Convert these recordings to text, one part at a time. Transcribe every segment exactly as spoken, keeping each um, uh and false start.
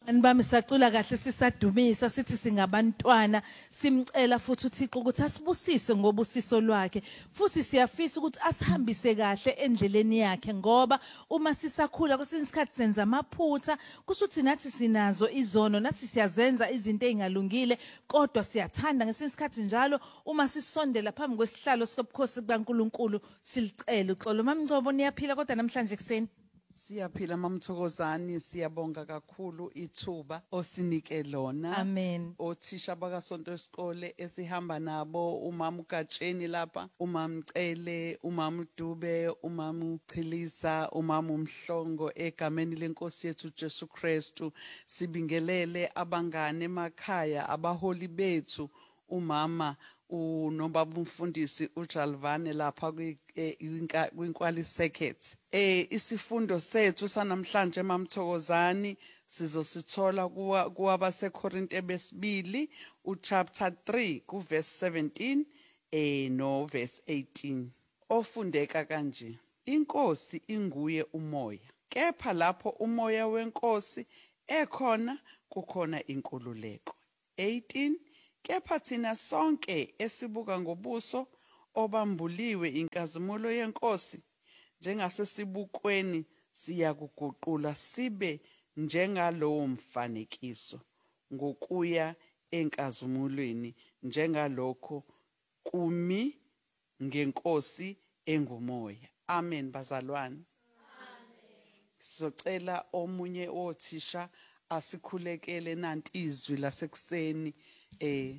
Anibami sacula kahle sisadumisa sithi singabantwana simcela futhi uThixo ukuthi asibusise ngobusiso lwakhe futhi siyafisa ukuthi asihambise kahle endleleni yakhe ngoba uma sisakhula kwesinye isikhathi senza amaphutha kusho ukuthi nathi sinazo izono nathi siyazenza izinto ezingalungile kodwa siyathanda ngesinye isikhathi njalo uma sisondela phambi kwesihlalo sikobukhosi kukaNkuluNkulu silicela uxolo mamNgcobo niyaphila kodwa namhlanje kuseni Siyaphila mamthokozani siyabonga kakhulu ithuba osinike lona. Amen. Othisha bakasonto isikole esihamba nabo umama uGatsheni lapha, umama Mcele, umama Dube, umama Chilisa, umama Mhlongo egameni lenkosi yethu Jesu Kristu. Sibingelele abangane emakhaya abaholi bethu umama unobaba umfundisi uJalvane lapha kwinkwali circuit. Eh isifundo sethu sanamhlanje mamthokozani sizosithola kuwa kwabaseKorinte besibili uchapter three kuverse seventeen eh no verse eighteen. Ofundeka kanje. Inkosi inguye umoya. Kepha lapho umoya wenkosi ekhona kukhona inkululeko. eighteen Kepha thina sonke esibuka ngobuso obambuliwe inkazimulo yenkosi njengasesibukweni siyakuguqula sibe njengalowo mfanekiso ngokuya enkazimulweni njengalokho kumi ngenkosi engumoya. Amen bazalwane. Amen. Sizocela omunye othisha asikhulekele nanti izwi lasekuseni eh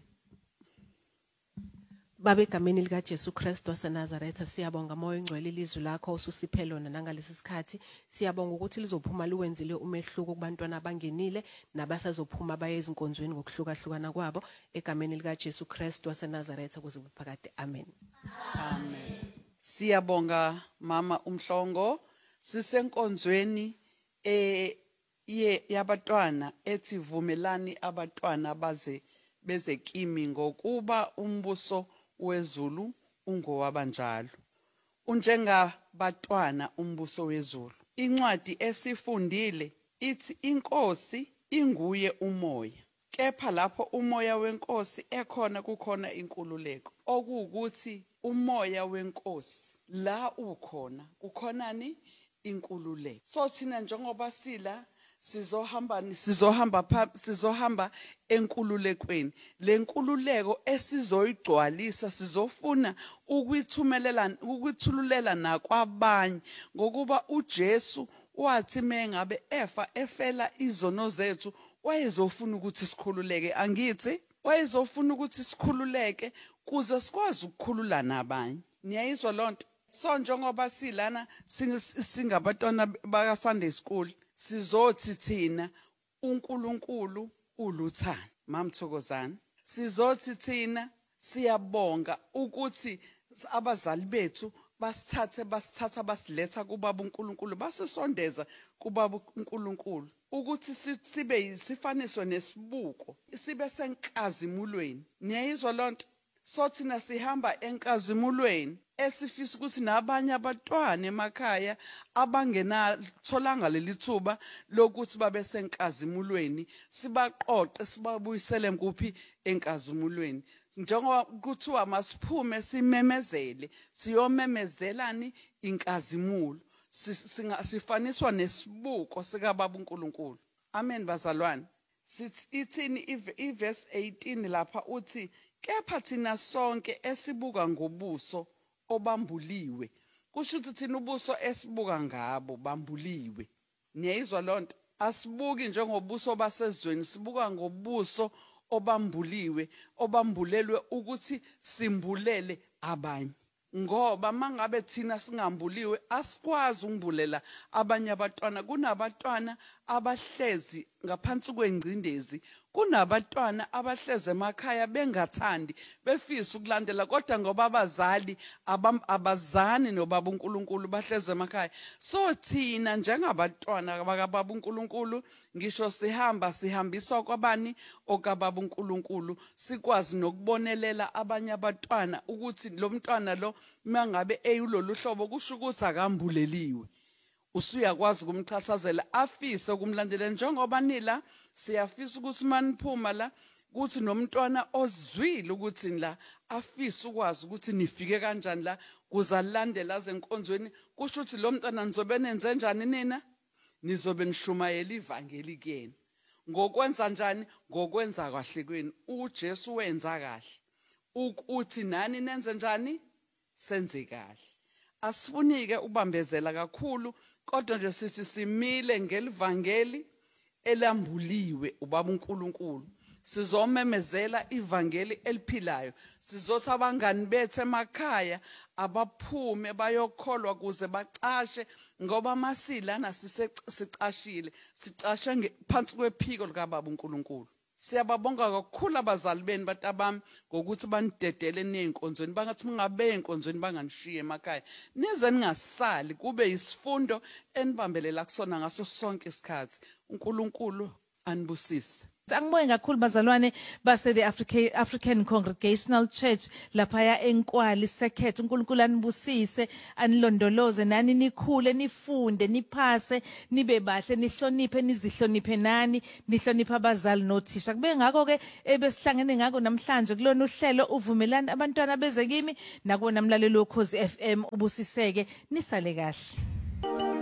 Baba egameni lika Jesu Kristu waseNazaretha siyabonga moya ongcwele ilizwi lakho osusiphe lona nangalesi sikhathi siyabonga ukuthi lizophuma liwenzile umehluko kubantwana abangenile nabasazophuma baye ezinkonzweni ngokuhlukahlukana kwabo egameni lika Jesu Kristu waseNazaretha kuze kuphakade. Amen. Amen. Siyabonga mama uMhlongo sisenkonzweni eh ye yabatwana ethi vumelani abatwana baze beze kimi ngokuba umbuso wezulu ungowabanjalo unjengabatwana umbuso wezulu. Incwadi esifundile ithi inkosi inguye umoya. Kepha lapho umoya wenkosi ekhona kukhona inkululeko. Okuwukuthi umoya wenkosi la ukhona kukhonani inkululeko. So thina njengoba sila sizohamba sizohamba sizohamba enkululekweni lenkululeko esizoyigcwalisa sizofuna ukuyithumelela ukuyithululela nakwabanye ngokuba uJesu wathi mengabe efa efela izono zethu wayezofuna ukuthi sikhululeke. Angithi wayezofuna ukuthi sikhululeke kuze sikwazi ukukhulula nabanye. Niyayizwa lonto? So njengoba silana singabatwana baka Sunday school sizothi thina uNkulunkulu uluthana mamthokozana. Sizothi thina siyabonga ukuthi abazali bethu basithathe basithatha basiletha kubaba uNkulunkulu basisondeza kubaba uNkulunkulu ukuthi sibe yisifaniso nesibuko sibe senkazimulweni. Niyayizwa lonto? So thina sihamba enkazimulweni esifisa ukuthi nabanye abatwana emakhaya abangenatholanga leli thuba lokuthi babe senkazimulweni sibaqoqe sibabuyisele kuphi enkazimulweni. Njengoba kuthiwa masiphume simemezele siyommemezelani inkazimulo sifaniswa nesibuko sika baba uNkulunkulu. Amen bazalwane. Sithi ithini iverse eighteen lapha uthi kepha thina sonke esibuka ngobuso obambuliwe. Kusho ukuthi thina ubuso esibuka ngabo bambuliwe. Niyayizwa lonto? Asibuki njengobuso basezweni sibuka ngobuso obambuliwe obambulelwe ukuthi simbulele abanye. Ngoba mangabe thina singambuliwe asikwazi ukumbulela abanye abatwana. Kunabatwana abahlezi ngaphansi kwengcindezi, kunabatwana abahleze emakhaya bengathandi befisa ukulandela kodwa ngoba abazali abazani nobaba uNkulunkulu bahleze emakhaya. So thina njengabatwana bakababa uNkulunkulu ngisho sihamba sihambisa kwabani okababa uNkulunkulu sikwazi nokubonelela abanye abatwana ukuthi lo mntwana lo mangabe eyilolu hlobo kusho ukuthi akambuleliwe. usuyakwazi ukumchasazela afise ukumlandela njengoba nila siyafisa ukuthi maniphuma la kuthi nomntwana ozwile ukuthi la afisa ukwazi ukuthi nifike kanjani la kuzalandela zenkonzweni kusho ukuthi lo mntwana nizobe nenze njani nina nizobe nishumayela ivangeli kuyena ngokwenza njani ngokwenza kahle kwenu uJesu wenza kahle ukuthi nani nenze njani senze kahle asifunike ubambezela kakhulu kodwa nje sithi simile ngelivangeli elambuliwe ubaba uNkulunkulu sizomemezela ivangeli eliphilayo sizothi abangani bethu emakhaya abaphume bayokholwa kuze bacashe ngoba masilana sisecashile sicashe phansi kwephiko lika baba uNkulunkulu siyababonga kakhulu abazali beni batabami ngokuthi banidedele nenkonzweni bangathi mungabe enkonzweni banganishiye emakhaya nize ningasali kube isifundo enibambelela kusona ngaso sonke isikhathi uNkulunkulu anibusise. Angibonge kakhulu bazalwane base the African African Congregational Church lapha ya eNkwali Sekhethe uNkulunkulu anibusise anilondoloze nani nikhule nifunde niphase nibe bahle nihloniphe nizihloniphe nani nihloniphe abazali nothisha kube ngakho ke ebesihlangene ngako namhlanje kulona uhlelo uvumelani abantwana beze kimi nakubona mlalelo wokhozi F M ubusiseke nisale kahle.